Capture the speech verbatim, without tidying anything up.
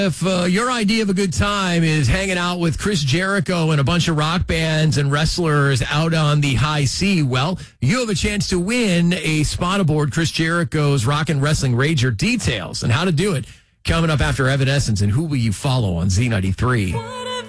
If uh, your idea of a good time is hanging out with Chris Jericho and a bunch of rock bands and wrestlers out on the high C, well, you have a chance to win a spot aboard Chris Jericho's Rock and Wrestling Rager. Details and how to do it coming up after Evanescence and Who Will You Follow on Z ninety-three.